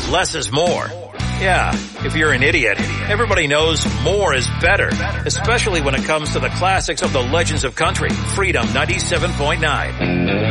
less is more. Yeah, if you're an idiot, everybody knows more is better, especially when it comes to the classics of the legends of country. Freedom 97.9.